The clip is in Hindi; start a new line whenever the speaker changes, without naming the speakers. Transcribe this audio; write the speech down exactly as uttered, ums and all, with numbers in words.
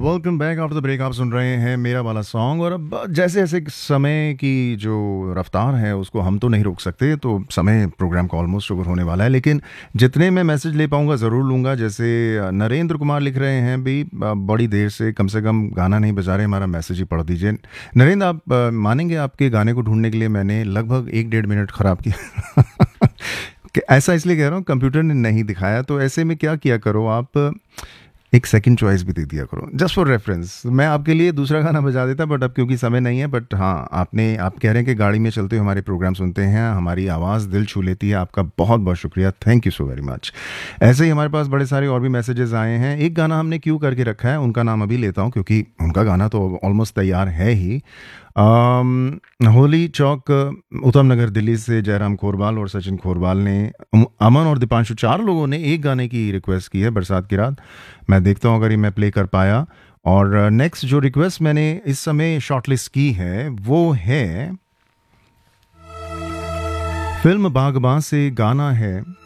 Welcome back after the break. आप सुन रहे हैं मेरा वाला सॉन्ग। और अब जैसे जैसे समय की जो रफ्तार है उसको हम तो नहीं रोक सकते, तो समय प्रोग्राम का ऑलमोस्ट ओवर होने वाला है, लेकिन जितने मैं मैसेज ले पाऊंगा ज़रूर लूँगा। जैसे नरेंद्र कुमार लिख रहे हैं भी, बड़ी देर से, कम से कम गाना नहीं बजा रहे, हमारा मैसेज ही पढ़ दीजिए। नरेंद्र, आप अ, मानेंगे आपके गाने को ढूंढने के लिए मैंने लगभग एक डेढ़ मिनट ख़राब किया। कि ऐसा इसलिए कह रहा हूँ, कंप्यूटर ने नहीं दिखाया, तो ऐसे में क्या किया करो आप, एक सेकंड चॉइस भी दे दिया करो, जस्ट फॉर रेफरेंस। मैं आपके लिए दूसरा गाना बजा देता, बट अब क्योंकि समय नहीं है। बट हाँ, आपने आप कह रहे हैं कि गाड़ी में चलते हुए हमारे प्रोग्राम सुनते हैं, हमारी आवाज़ दिल छू लेती है। आपका बहुत बहुत शुक्रिया, thank you so very much. ऐसे ही हमारे पास बड़े सारे और भी मैसेजेस आए हैं। एक गाना हमने क्यों करके रखा है, उनका नाम अभी लेता हूँ क्योंकि उनका गाना तो ऑलमोस्ट तैयार है ही। अम, होली चौक, उत्तम नगर दिल्ली से जयराम खोरबाल और सचिन खोरबाल ने, अम- अमन और दीपांशु, चार लोगों ने एक गाने की रिक्वेस्ट की है, बरसात की रात। मैं देखता हूँ अगर ये मैं प्ले कर पाया। और नेक्स्ट जो रिक्वेस्ट मैंने इस समय शॉर्टलिस्ट की है वो है फिल्म बागबां से, गाना है